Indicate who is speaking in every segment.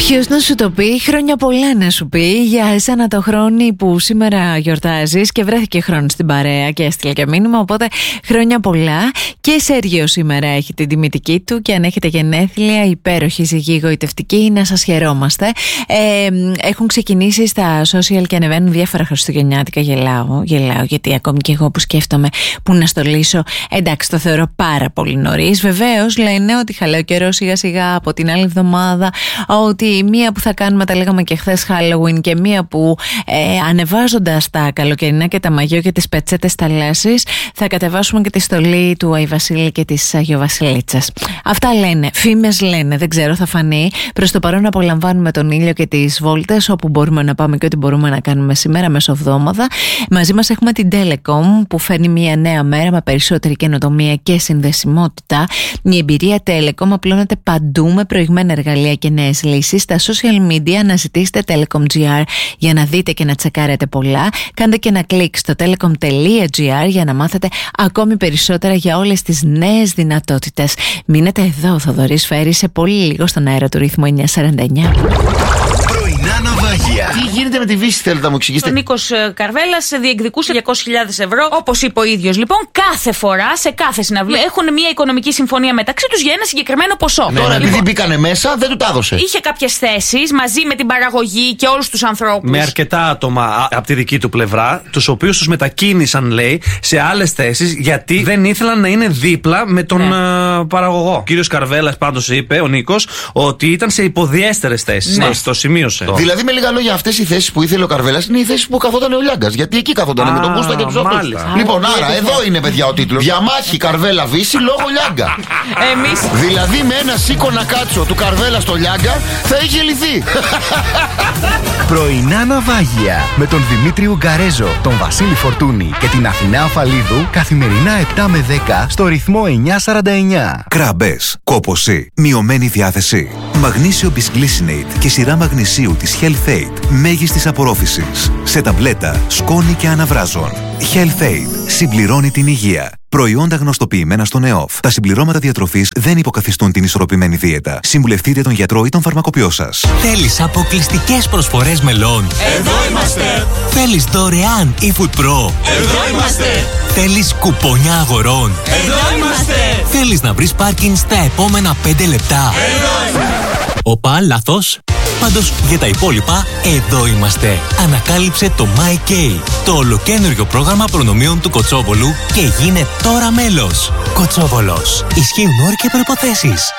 Speaker 1: Ποιος να σου το πει, χρόνια πολλά να σου πει για εσένα το χρόνο που σήμερα γιορτάζεις και βρέθηκε χρόνο στην παρέα και έστειλε και μήνυμα, οπότε χρόνια πολλά. Και Σέργιο σήμερα έχει την τιμητική του και αν έχετε γενέθλια, υπέροχη ζυγή, γοητευτική, να σας χαιρόμαστε. Έχουν ξεκινήσει στα social και ανεβαίνουν διάφορα χριστουγεννιάτικα. Γελάω γιατί ακόμη και εγώ που σκέφτομαι που να στολίσω, εντάξει, το θεωρώ πάρα πολύ νωρίς. Βεβαίως λένε ότι χαλάει ο καιρός σιγά σιγά από την άλλη εβδομάδα, ότι μία που θα κάνουμε, τα λέγαμε και χθες, Halloween, και μία που ανεβάζοντας τα καλοκαιρινά και τα μαγιό και τις πετσέτες θαλάσσης θα κατεβάσουμε και τη στολή του Άι Βασίλη και της Αγιοβασιλίτσας. Αυτά λένε, φήμες λένε, δεν ξέρω, θα φανεί. Προς το παρόν απολαμβάνουμε τον ήλιο και τις βόλτες όπου μπορούμε να πάμε και ό,τι μπορούμε να κάνουμε σήμερα μεσοβδόμαδα. Μαζί μας έχουμε την Telecom που φέρνει μια νέα μέρα με περισσότερη καινοτομία και συνδεσιμότητα. Η εμπειρία Telecom απλώνεται παντού με προηγμένα εργαλεία και νέες λύσεις. Στα social media αναζητήστε Telecom.gr για να δείτε και να τσεκάρετε πολλά. Κάντε και ένα κλικ στο telecom.gr για να μάθετε ακόμη περισσότερα για όλες τις νέες δυνατότητες. Μείνετε εδώ, Θοδωρής Φέρης, σε πολύ λίγο στον αέρα του Ρυθμού 949.
Speaker 2: Πρωινά ναυάγια.
Speaker 3: Τι γίνεται με τη Βύση, θέλετε να μου εξηγήσετε?
Speaker 4: Ο Νίκος Καρβέλας διεκδικούσε 200.000 ευρώ. Όπως είπε ο ίδιος, λοιπόν, κάθε φορά σε κάθε συναυλία έχουν μια οικονομική συμφωνία μεταξύ τους για ένα συγκεκριμένο ποσό.
Speaker 3: Ναι, τώρα, επειδή μπήκανε μέσα, δεν του τα έδωσε.
Speaker 4: Είχε κάποιες θέσεις μαζί με την παραγωγή και όλους τους ανθρώπους.
Speaker 5: Με αρκετά άτομα από τη δική του πλευρά, τους οποίους τους μετακίνησαν, λέει, σε άλλες θέσεις γιατί δεν ήθελαν να είναι δίπλα με τον παραγωγό. Ο κύριος Καρβέλας πάντως είπε, ο Νίκος, ότι ήταν σε υποδιέστερες θέσεις. Ναι. Το σημείωσε.
Speaker 3: Δηλαδή, με λίγα λόγια, αυτές οι θέσεις που ήθελε ο Καρβέλας είναι οι θέσεις που καθόταν ο Λιάγκας. Γιατί εκεί καθόταν με τον Κούστα και τους αυτούς. Λοιπόν, άρα εδώ είναι, παιδιά, ο τίτλος. Διαμάχη Καρβέλα Βύση λόγω Λιάγκα. Δηλαδή, με ένα σίκονα κάτσο του Καρβέλα στο Λιάγκα θα είχε λυθεί.
Speaker 2: Πρωινά ναυάγια με τον Δημήτρη Ουγκαρέζο, τον Βασίλη Φορτούνη και την Αθηνά Αφαλίδου καθημερινά 7 με 10 στο ρυθμό 949.
Speaker 6: Κράμπες, κόπωση, μειωμένη διάθεση. Μαγνήσιο Bisglycinate και σειρά μαγνησίου της Health Aid μέγιστης απορρόφησης. Σε ταμπλέτα, σκόνη και αναβράζων. Health Aid συμπληρώνει την υγεία. Προϊόντα γνωστοποιημένα στον ΕΟΦ. Τα συμπληρώματα διατροφής δεν υποκαθιστούν την ισορροπημένη δίαιτα. Συμβουλευτείτε τον γιατρό ή τον φαρμακοποιό σας.
Speaker 7: Θέλεις αποκλειστικές προσφορές μελών?
Speaker 8: Εδώ είμαστε!
Speaker 7: Θέλεις δωρεάν eFood Pro?
Speaker 8: Εδώ είμαστε!
Speaker 7: Θέλεις κουπόνια αγορών?
Speaker 8: Εδώ είμαστε!
Speaker 7: Θέλεις να βρεις πάρκινγκ στα επόμενα 5 λεπτά?
Speaker 8: Εδώ είμαστε!
Speaker 7: Οπα, λάθος. Πάντως για τα υπόλοιπα, εδώ είμαστε. Ανακάλυψε το MyK, το ολοκαίνουργιο πρόγραμμα προνομίων του Κοτσόβολου και γίνε τώρα μέλος. Κοτσόβολος. Ισχύουν όροι και προϋποθέσεις.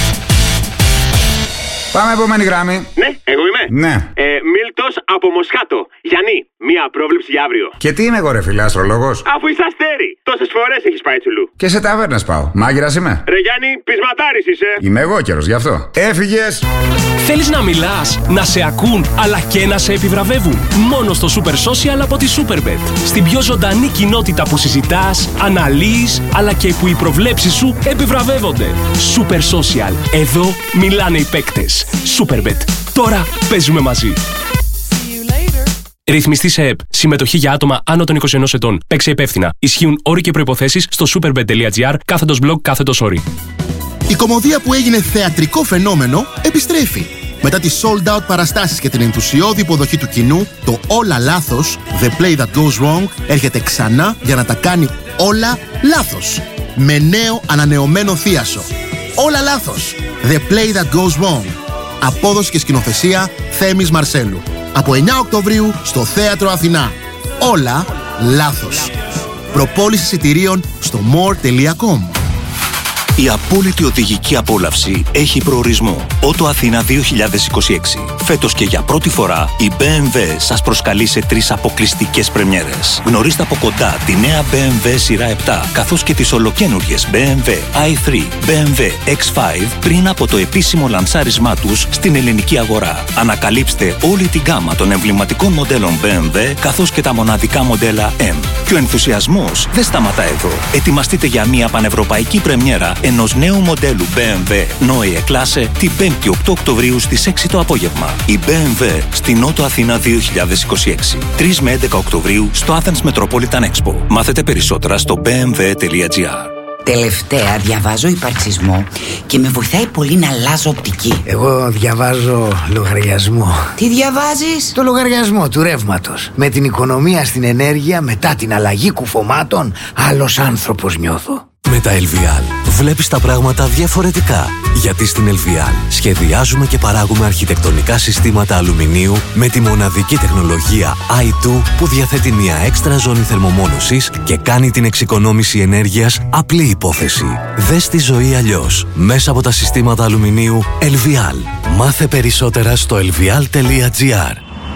Speaker 9: Πάμε επόμενη γράμμη.
Speaker 10: Ναι, εγώ είμαι.
Speaker 9: Ναι.
Speaker 10: Μίλτος από Μοσχάτο. Γιάννη, μία πρόβλεψη για αύριο.
Speaker 9: Και τι είμαι εγώ, ρε φίλε, αστρολόγος?
Speaker 10: Αφού είσαι αστέρι, τόσες φορές έχεις πάει τσουλού.
Speaker 9: Και σε ταβέρνες πάω. Μάγειρας είμαι.
Speaker 10: Ρε Γιάννη, πεισματάρης είσαι.
Speaker 9: Είμαι εγώ καιρος, γι' αυτό. Έφυγες.
Speaker 11: Θέλεις να μιλάς, να σε ακούν, αλλά και να σε επιβραβεύουν? Μόνο στο Super Social από τη Superbet. Στην πιο ζωντανή κοινότητα που συζητάς, αναλύεις, αλλά και που οι προβλέψεις σου επιβραβεύονται. Super Social. Εδώ μιλάνε οι παίκτες. Superbet. Τώρα παίζουμε μαζί. Ρυθμιστή σε ΕΠ. Συμμετοχή για άτομα άνω των 21 ετών. Παίξε υπεύθυνα. Ισχύουν όροι και προϋποθέσεις στο superbet.gr/blog/όροι.
Speaker 12: Η κομμωδία που έγινε θεατρικό φαινόμενο επιστρέφει. Μετά τις sold out παραστάσεις και την ενθουσιώδη υποδοχή του κοινού, το Όλα Λάθος, The Play That Goes Wrong, έρχεται ξανά για να τα κάνει όλα λάθος. Με νέο ανανεωμένο θίασο. Όλα Λάθος, The Play That Goes Wrong. Απόδοση και σκηνοθεσία Θέμης Μαρσέλου. Από 9 Οκτωβρίου στο Θέατρο Αθηνά. Όλα λάθος. Προπόληση εισιτηρίων στο more.com.
Speaker 13: Η απόλυτη οδηγική απόλαυση έχει προορισμό. Ότο Αθήνα 2026. Φέτος και για πρώτη φορά η BMW σας προσκαλεί σε 3 αποκλειστικές πρεμιέρες. Γνωρίστε από κοντά τη νέα BMW σειρά 7, καθώς και τις ολοκαίνουργιες BMW i3, BMW X5 πριν από το επίσημο λανσάρισμά τους στην ελληνική αγορά. Ανακαλύψτε όλη την γκάμα των εμβληματικών μοντέλων BMW, καθώς και τα μοναδικά μοντέλα M. Και ο ενθουσιασμός δεν σταματά εδώ. Ετοιμαστείτε για μια πανευρωπαϊκή πρεμιέρα ενός νέου μοντέλου BMW Neue Klasse την 5η 8 Οκτωβρίου στις 6 το απόγευμα. Η BMW στην Νότο Αθήνα 2026. 3 με 11 Οκτωβρίου στο Athens Metropolitan Expo. Μάθετε περισσότερα στο bmw.gr.
Speaker 14: Τελευταία διαβάζω υπαρξισμό και με βοηθάει πολύ να αλλάζω οπτική.
Speaker 15: Εγώ διαβάζω λογαριασμό.
Speaker 14: Τι διαβάζεις?
Speaker 15: Το λογαριασμό του ρεύματος. Με την οικονομία στην ενέργεια μετά την αλλαγή κουφωμάτων, άλλος άνθρωπος νιώθω.
Speaker 7: Με τα LVL βλέπεις τα πράγματα διαφορετικά. Γιατί στην LVL σχεδιάζουμε και παράγουμε αρχιτεκτονικά συστήματα αλουμινίου με τη μοναδική τεχνολογία i2 που διαθέτει μια έξτρα ζώνη θερμομόνωσης και κάνει την εξοικονόμηση ενέργειας απλή υπόθεση. Δες τη ζωή αλλιώς μέσα από τα συστήματα αλουμινίου LVL. Μάθε περισσότερα στο lvl.gr.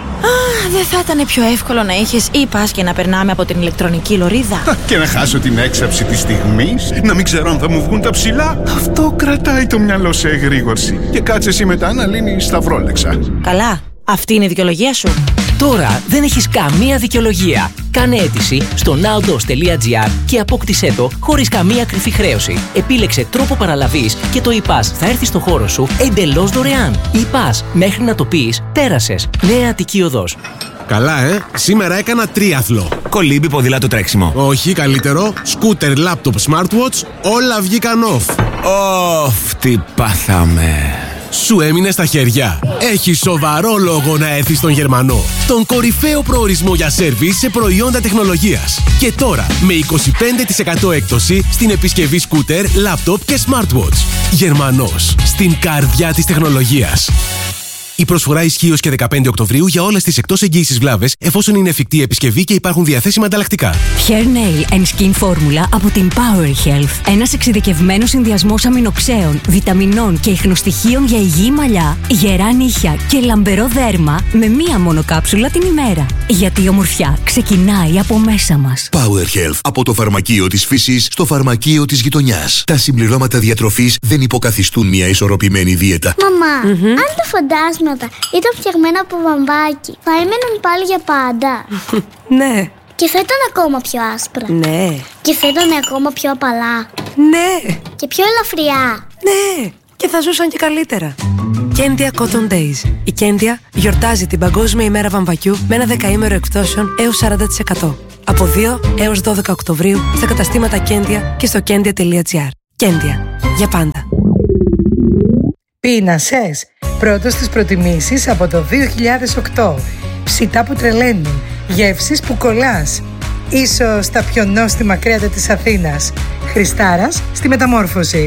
Speaker 16: Δεν θα ήταν πιο εύκολο να είχες e-pass και να περνάμε από την ηλεκτρονική λωρίδα?
Speaker 17: Και να χάσω την έξαψη της στιγμής, να μην ξέρω αν θα μου βγουν τα ψηλά. Αυτό κρατάει το μυαλό σε εγρήγορση. Και κάτσε εσύ μετά να λύνεις τα βρόλεξα.
Speaker 16: Καλά, αυτή είναι η δικαιολογία σου.
Speaker 18: Τώρα δεν έχεις καμία δικαιολογία. Κάνε αίτηση στο nowdos.gr και απόκτησέ το χωρίς καμία κρυφή χρέωση. Επίλεξε τρόπο παραλαβής και το e-pass θα έρθει στο χώρο σου εντελώς δωρεάν. E-pass, μέχρι να το πεις, πέρασες. Νέα Αττική Οδός.
Speaker 19: Καλά, σήμερα έκανα τρίαθλο.
Speaker 20: Κολύμπι, ποδήλατο, τρέξιμο.
Speaker 19: Όχι, καλύτερο. Σκούτερ, λάπτοπ, smartwatch, όλα βγήκαν off.
Speaker 20: Τι πάθαμε.
Speaker 19: Σου έμεινε στα χέρια. Έχει σοβαρό λόγο να έρθεις στον Γερμανό. Τον κορυφαίο προορισμό για σέρβις σε προϊόντα τεχνολογίας. Και τώρα με 25% έκπτωση στην επισκευή σκούτερ, λάπτοπ και smartwatch. Γερμανός, στην καρδιά της τεχνολογίας. Η προσφορά ισχύει ως και 15 Οκτωβρίου για όλες τις εκτός εγγύησης βλάβες, εφόσον είναι εφικτή επισκευή και υπάρχουν διαθέσιμα ανταλλακτικά.
Speaker 21: Hair Nail and Skin Formula από την Power Health. Ένας εξειδικευμένος συνδυασμός αμινοξέων, βιταμινών και ιχνοστοιχείων για υγιή μαλλιά, γερά νύχια και λαμπερό δέρμα με μία μόνο κάψουλα την ημέρα. Γιατί η ομορφιά ξεκινάει από μέσα μας.
Speaker 22: Power Health. Από το φαρμακείο της φύσης στο φαρμακείο της γειτονιάς. Τα συμπληρώματα διατροφής δεν υποκαθιστούν μια ισορροπημένη δίαιτα.
Speaker 23: Μαμά, αν τα φαντάσματα ήταν φτιαγμένα από βαμβάκι, θα έμεναν πάλι για πάντα?
Speaker 24: Ναι.
Speaker 23: Και θα ήταν ακόμα πιο άσπρα?
Speaker 24: Ναι.
Speaker 23: Και θα ήταν ακόμα πιο απαλά?
Speaker 24: Ναι.
Speaker 23: Και πιο ελαφριά?
Speaker 24: Ναι. Και θα ζούσαν και καλύτερα. Κέντια Cotton Days. Η Κέντια γιορτάζει την Παγκόσμια ημέρα βαμβακιού με ένα δεκαήμερο εκπτώσεων έως 40%. Από 2 έως 12 Οκτωβρίου στα καταστήματα Κέντια και στο kendia.gr. Κέντια. Για πάντα.
Speaker 25: Πίνασες. Πρώτος στις προτιμήσεις από το 2008. Ψητά που τρελαίνουν. Γεύσεις που κολλάς. Ίσως τα πιο νόστιμα κρέατα της Αθήνας. Χριστάρας στη Μεταμόρφωση.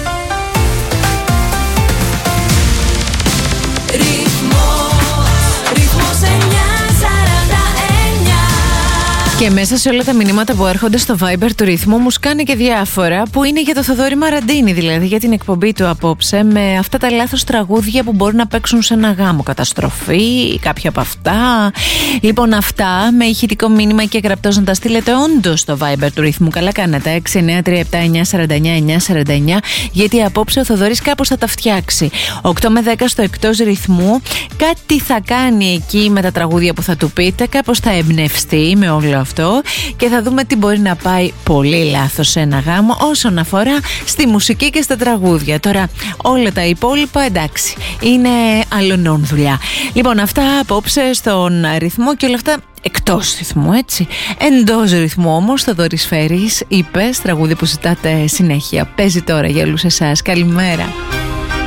Speaker 1: Και μέσα σε όλα τα μηνύματα που έρχονται στο Viber του Ρυθμού μου σκάνε και διάφορα που είναι για το Θοδωρή Μαραντίνη, δηλαδή για την εκπομπή του απόψε, με αυτά τα λάθος τραγούδια που μπορεί να παίξουν σε ένα γάμο, καταστροφή, κάποια από αυτά. Λοιπόν, αυτά με ηχητικό μήνυμα και γραπτός να τα στείλετε όντως στο Viber του Ρυθμού. Καλά κάνετε, 693794949, γιατί απόψε ο Θοδωρής κάπως θα τα φτιάξει. 8 με 10 στο εκτός ρυθμού, κάτι θα κάνει εκεί με τα τραγούδια που θα του πείτε, κάπως θα εμπνευστεί με όλο αυτό και θα δούμε τι μπορεί να πάει πολύ λάθος σε ένα γάμο όσον αφορά στη μουσική και στα τραγούδια. Τώρα όλα τα υπόλοιπα εντάξει, είναι αλλονών δουλειά. Λοιπόν, αυτά απόψε στον ρυθμό και όλα αυτά εκτός ρυθμού, έτσι. Εντός ρυθμού όμως, Θοδωρής Φέρης, είπες, τραγούδι που ζητάτε συνέχεια. Παίζει τώρα για όλους εσάς. Καλημέρα.